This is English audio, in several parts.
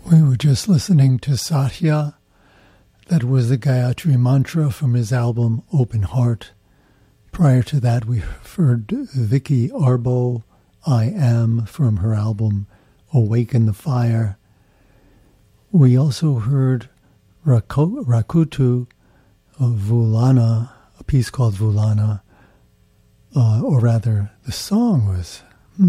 We were just listening to Satya. That was the Gayatri Mantra from his album Open Heart. Prior to that, we heard Vicky Arbo, I Am, from her album Awaken the Fire. We also heard Rakutu of Vulana, a piece called Vulana, or rather, the song was,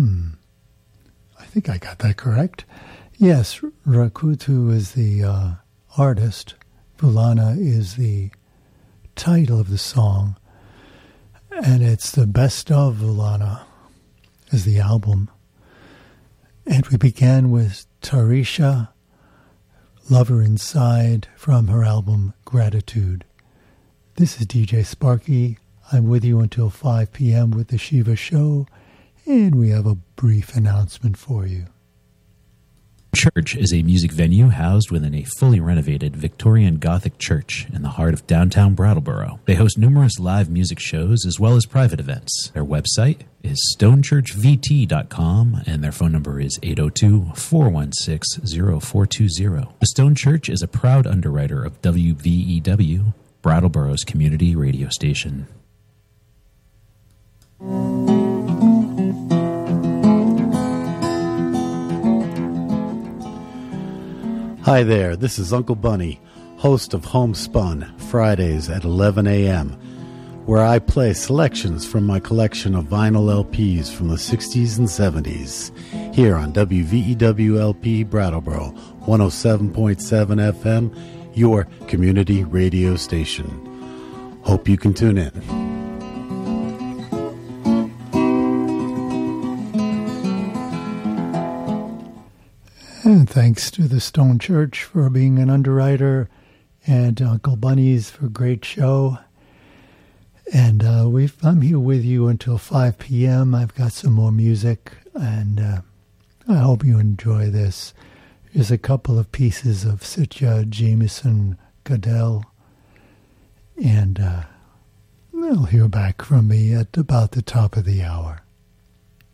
I think I got that correct. Yes, Rakutu is the artist. Vulana is the title of the song. And it's the Best of Vulana is the album. And we began with Tarisha, Lover Inside, from her album Gratitude. This is DJ Sparky. I'm with you until 5 p.m. with the Shiva Show, and we have a brief announcement for you. Church is a music venue housed within a fully renovated Victorian Gothic church in the heart of downtown Brattleboro. They host numerous live music shows as well as private events. Their website is stonechurchvt.com and their phone number is 802-416-0420. The Stone Church is a proud underwriter of WVEW, Brattleboro's community radio station. Hi there, this is Uncle Bunny, host of Homespun, Fridays at 11 a.m., where I play selections from my collection of vinyl LPs from the 60s and 70s, here on WVEW-LP Brattleboro, 107.7 FM, your community radio station. Hope you can tune in. And thanks to the Stone Church for being an underwriter, and Uncle Bunny's for a great show. And I'm here with you until 5 p.m. I've got some more music, and I hope you enjoy this. Here's a couple of pieces of Sitya Jameson Goodell, and they'll hear back from me at about the top of the hour.